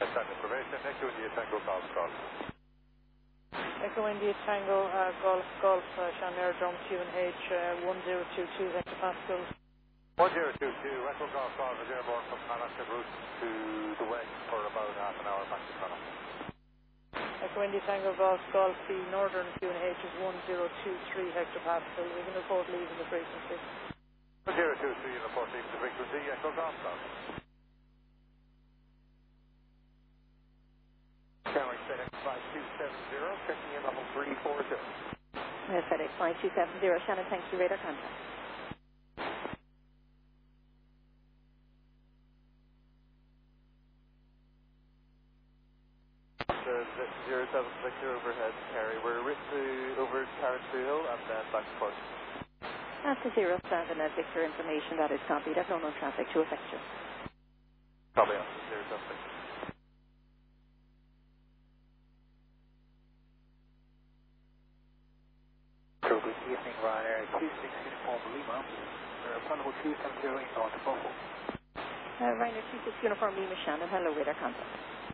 That information, Echo India Tango Golf Golf. Echo India Tango Golf Golf, Sean Aerodrome QNH 1022 hectopascals. 1022, Echo Golf Golf is airborne from Connacht en route to the west for about half an hour back to Connacht. Echo India Tango Golf Golf, the northern QNH is 1023 hectopascals. We can report leaving the frequency. 1023, report leaving the frequency, Echo Golf Golf. Skyline FedEx 5270, checking in level 340. FedEx 5270, Shannon, thank you, radar contact. The 0760 overhead carry. We're over Carricktree Hill and then back to Cork. After 07 Victor information, that is copied. I've no traffic to affect you. Probably after 0760. Good evening, Ryanair 26 Uniform Lima. We're upon level 270 north of Buffalo. Ryanair 26 Uniform Lima, Shannon. Hello, radar contact.